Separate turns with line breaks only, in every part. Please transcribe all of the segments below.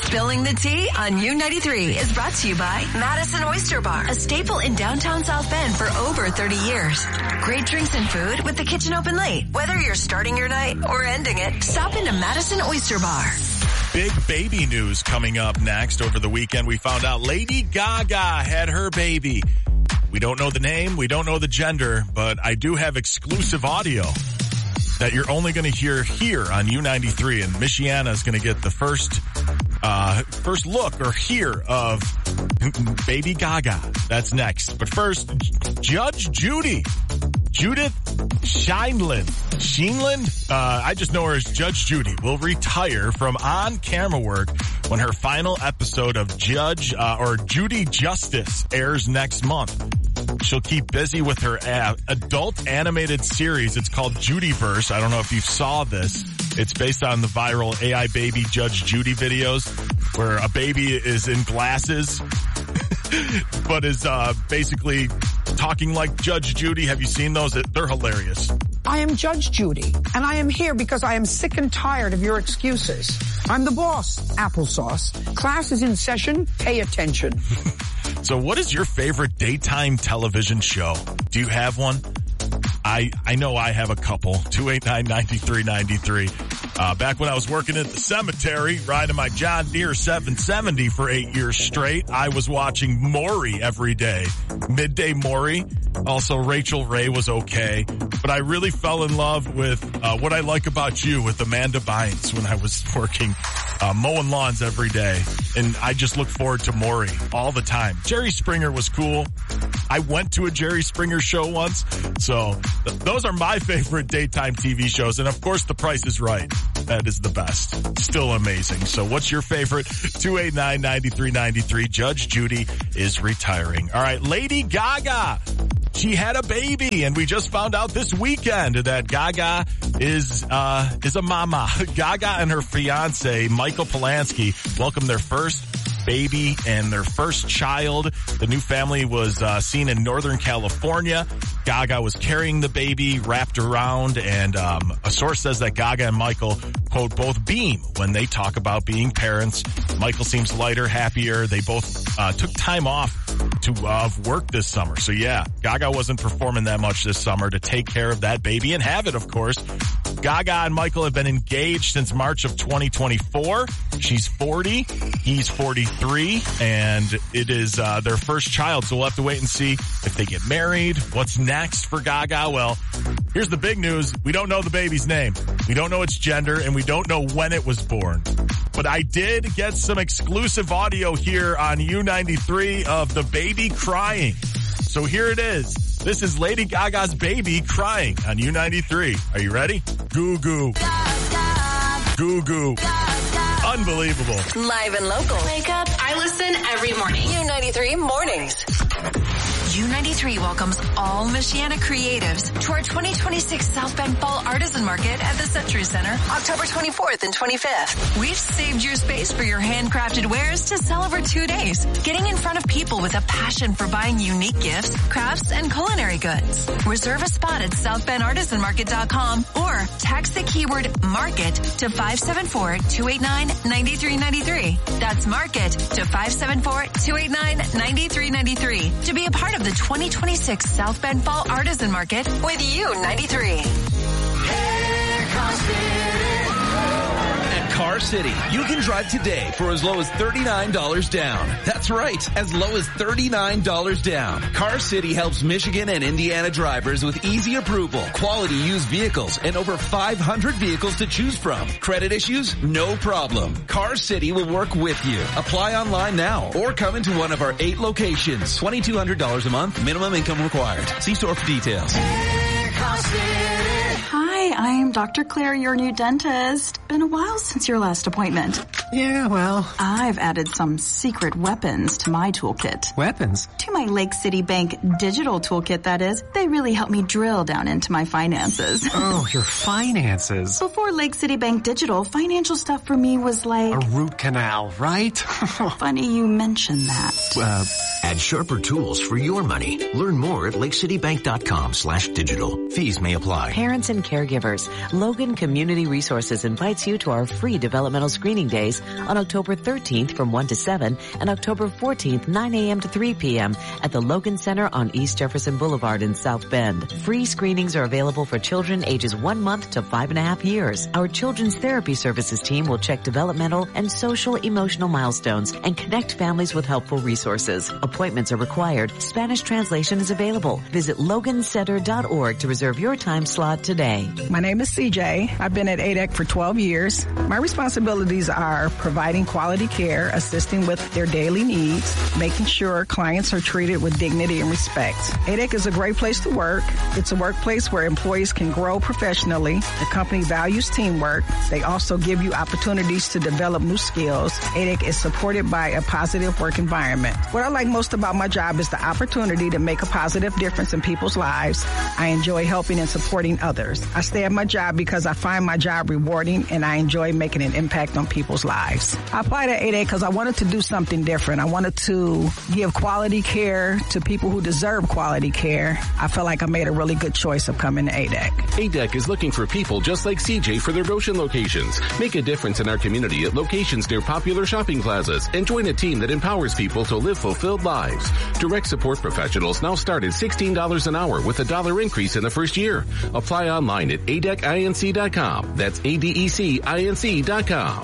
Spilling the Tea on U93 is brought to you by Madison Oyster Bar, a staple in downtown South Bend for over 30 years. Great drinks and food with the kitchen open late. Whether you're starting your night or ending it, stop into Madison Oyster Bar.
Big baby news coming up next. Over the weekend, we found out Lady Gaga had her baby. We don't know the name, we don't know the gender, but I do have exclusive audio that you're only going to hear here on U93, and Michiana is going to get the first look or hear of Baby Gaga. That's next. But first, Judge Judith Sheindlin, I just know her as Judge Judy, will retire from on-camera work when her final episode of Judy Justice airs next month. She'll keep busy with her adult animated series. It's called Judyverse. I don't know if you saw this. It's based on the viral AI baby Judge Judy videos where a baby is in glasses but is basically talking like Judge Judy. Have you seen those? They're hilarious.
I am Judge Judy, and I am here because I am sick and tired of your excuses. I'm the boss, applesauce. Class is in session. Pay attention.
So what is your favorite daytime television show? Do you have one? I know I have a couple. 289-9393. Back when I was working at the cemetery, riding my John Deere 770 for 8 years straight, I was watching Maury every day. Midday Maury. Also, Rachel Ray was okay. But I really fell in love with What I Like About You with Amanda Bynes when I was working mowing lawns every day. And I just look forward to Maury all the time. Jerry Springer was cool. I went to a Jerry Springer show once. So those are my favorite daytime TV shows. And of course, The Price is Right. That is the best. Still amazing. So what's your favorite? 289-9393. Judge Judy is retiring. All right, Lady Gaga. She had a baby, and we just found out this weekend that Gaga is a mama. Gaga and her fiance, Michael Polanski, welcomed their first baby and their first child. The new family was seen in Northern California. Gaga was carrying the baby wrapped around, and a source says that Gaga and Michael, quote, both beam when they talk about being parents. Michael seems lighter, happier. They both took time off to work this summer. So yeah, Gaga wasn't performing that much this summer to take care of that baby and have it, of course. Gaga and Michael have been engaged since March of 2024. She's 40, he's 43, and it is their first child. So we'll have to wait and see if they get married. What's next for Gaga? Well, here's the big news. We don't know the baby's name. We don't know its gender, and we don't know when it was born. But I did get some exclusive audio here on U93 of the baby crying. So here it is. This is Lady Gaga's baby crying on U93. Are you ready? Goo goo. Goo goo. Unbelievable.
Live and local.
Wake up. I listen every morning.
U93 Mornings. U93 welcomes all Michiana creatives to our 2026 South Bend Fall Artisan Market at the Century Center, October 24th and 25th. We've saved your space for your handcrafted wares to sell over 2 days, getting in front of people with a passion for buying unique gifts, crafts, and culinary goods. Reserve a spot at southbendartisanmarket.com or text the keyword market to 574-289-9393. That's market to 574-289-9393 to be a part of the 2026 South Bend Fall Artisan Market with U93.
At Car City, you can drive today for as low as $39 down. That's right, as low as $39 down. Car City helps Michigan and Indiana drivers with easy approval, quality used vehicles, and over 500 vehicles to choose from. Credit issues? No problem. Car City will work with you. Apply online now or come into one of our 8 locations. $2,200 a month, minimum income required. See store for details.
Hi, I am Dr. Claire, your new dentist. Been a while since your last appointment.
Yeah, well,
I've added some secret weapons to my toolkit.
Weapons?
To my Lake City Bank digital toolkit, that is. They really help me drill down into my finances.
Oh, your finances.
Before Lake City Bank Digital, financial stuff for me was like...
a root canal, right?
Funny you mention that.
Add sharper tools for your money. Learn more at lakecitybank.com/digital. Fees may apply.
Parents and caregivers, Logan Community Resources invites you to our free developmental screening days Fridays, on October 13th from 1 to 7 and October 14th 9 a.m. to 3 p.m. at the Logan Center on East Jefferson Boulevard in South Bend. Free screenings are available for children ages 1 month to 5.5 years. Our Children's Therapy Services team will check developmental and social emotional milestones and connect families with helpful resources. Appointments are required. Spanish translation is available. Visit logancenter.org to reserve your time slot today.
My name is CJ. I've been at ADEC for 12 years. My responsibilities are providing quality care, assisting with their daily needs, making sure clients are treated with dignity and respect. ADEC is a great place to work. It's a workplace where employees can grow professionally. The company values teamwork. They also give you opportunities to develop new skills. ADEC is supported by a positive work environment. What I like most about my job is the opportunity to make a positive difference in people's lives. I enjoy helping and supporting others. I stay at my job because I find my job rewarding and I enjoy making an impact on people's lives. I applied at ADEC because I wanted to do something different. I wanted to give quality care to people who deserve quality care. I felt like I made a really good choice of coming to ADEC.
ADEC is looking for people just like CJ for their Goshen locations. Make a difference in our community at locations near popular shopping plazas and join a team that empowers people to live fulfilled lives. Direct support professionals now start at $16 an hour with $1 increase in the first year. Apply online at adecinc.com. That's adecinc.com.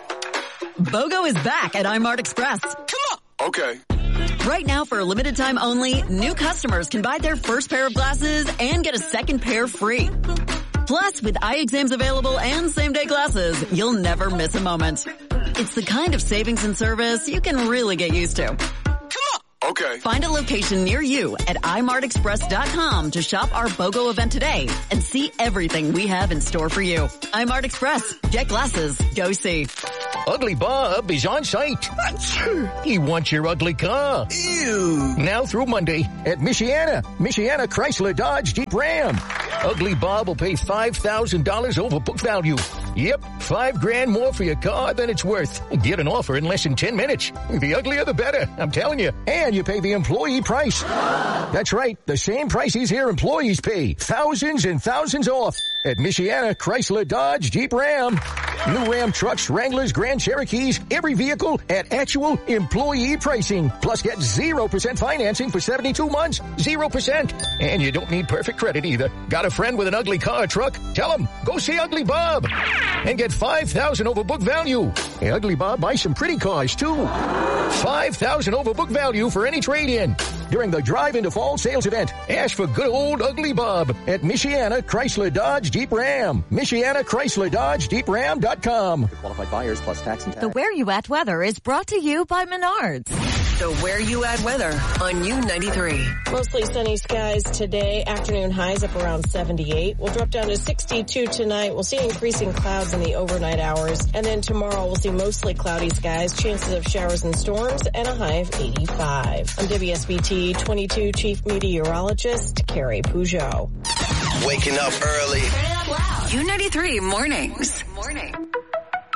BOGO is back at iMart Express.
Come on. Okay.
Right now, for a limited time only, new customers can buy their first pair of glasses and get a second pair free. Plus, with eye exams available and same-day glasses, you'll never miss a moment. It's the kind of savings and service you can really get used to.
Okay.
Find a location near you at imartexpress.com to shop our BOGO event today and see everything we have in store for you. iMart Express. Get glasses. Go see.
Ugly Bob is on site. He wants your ugly car.
Ew.
Now through Monday at Michiana Chrysler Dodge Jeep Ram. Ugly Bob will pay $5,000 over book value. Yep, $5,000 more for your car than it's worth. Get an offer in less than 10 minutes. The uglier the better, I'm telling you. And you pay the employee price. That's right, the same prices here employees pay. Thousands and thousands off at Michiana Chrysler Dodge Jeep Ram. New Ram trucks, Wranglers, Grand Cherokees, every vehicle at actual employee pricing. Plus get 0% financing for 72 months. 0%. And you don't need perfect credit either. Got a friend with an ugly car or truck? Tell him, go see Ugly Bob. And get $5,000 over book value. Hey, Ugly Bob buys some pretty cars too. $5,000 over book value for any trade-in. During the Drive into Fall sales event, ask for good old Ugly Bob at Michiana Chrysler Dodge Jeep Ram. Michiana Chrysler Dodge Jeep Ram.com.
Qualified buyers plus tax and tax.
The Where You At weather is brought to you by Menards.
The Where You At weather on U93.
Mostly sunny skies today. Afternoon highs up around 78. We'll drop down to 62 tonight. We'll see increasing clouds in the overnight hours. And then tomorrow we'll see mostly cloudy skies, chances of showers and storms, and a high of 85. I'm WSBT 22 Chief Meteorologist Carrie Peugeot.
Waking up early.
U93 mornings.